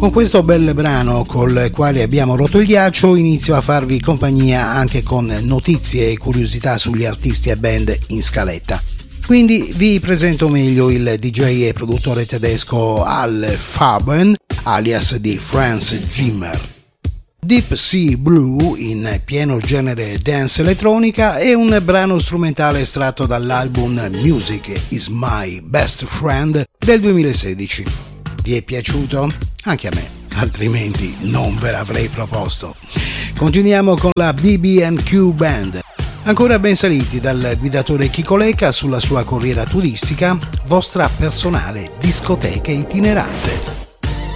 Con questo bel brano col quale abbiamo rotto il ghiaccio inizio a farvi compagnia anche con notizie e curiosità sugli artisti e band in scaletta. Quindi vi presento meglio il DJ e produttore tedesco Al Farben, alias di Franz Zimmer. Deep Sea Blue, in pieno genere dance elettronica, è un brano strumentale estratto dall'album Music is My Best Friend del 2016. Vi è piaciuto? Anche a me, altrimenti non ve l'avrei proposto. Continuiamo con la BB&Q Band. Ancora ben saliti dal guidatore Chico Lecca sulla sua corriera turistica, vostra personale discoteca itinerante.